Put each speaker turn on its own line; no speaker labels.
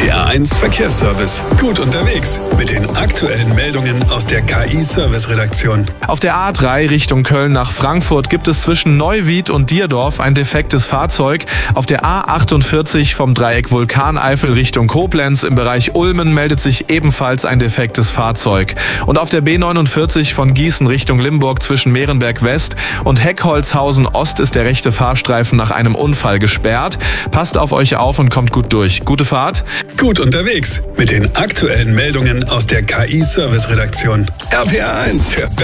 Der A1 Verkehrsservice. Gut unterwegs mit den aktuellen Meldungen aus der KI-Service-Redaktion.
Auf der A3 Richtung Köln nach Frankfurt gibt es zwischen Neuwied und Dierdorf ein defektes Fahrzeug. Auf der A48 vom Dreieck Vulkaneifel Richtung Koblenz im Bereich Ulmen meldet sich ebenfalls ein defektes Fahrzeug. Und auf der B49 von Gießen Richtung Limburg zwischen Mehrenberg West und Heckholzhausen Ost ist der rechte Fahrstreifen nach einem Unfall gesperrt. Passt auf euch auf und kommt gut durch. Gute Fahrt.
Gut unterwegs mit den aktuellen Meldungen aus der KI-Service-Redaktion. RPA 1.